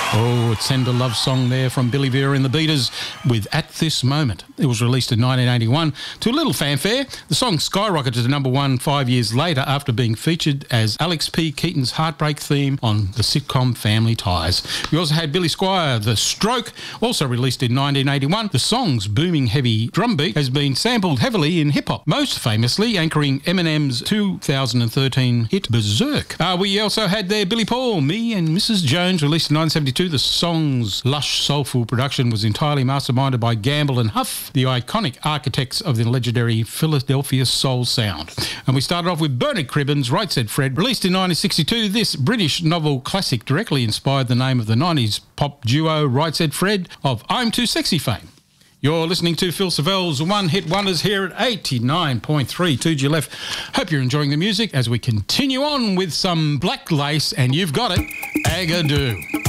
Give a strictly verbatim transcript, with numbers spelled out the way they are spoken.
Oh, a tender love song there from Billy Vera and the Beaters with At This Moment. It was released in nineteen eighty-one to a little fanfare. The song skyrocketed to number one five years later after being featured as Alex P. Keaton's heartbreak theme on the sitcom Family Ties. We also had Billy Squier, The Stroke, also released in nineteen eighty-one. The song's booming heavy drum beat has been sampled heavily in hip-hop, most famously anchoring Eminem's two thousand thirteen hit Berserk. Uh, we also had there Billy Paul, Me and Missus Jones, released in nineteen seventy-two. The song's lush, soulful production was entirely masterminded by Gamble and Huff, the iconic architects of the legendary Philadelphia soul sound. And we started off with Bernard Cribbins, Right Said Fred, released in nineteen sixty-two. This British novel classic directly inspired the name of the nineties pop duo Right Said Fred of I'm Too Sexy fame. You're listening to Phil Savelle's One Hit Wonders here at eighty-nine point three two G L F. Hope you're enjoying the music as we continue on with some Black Lace, and you've got it, Agadoo.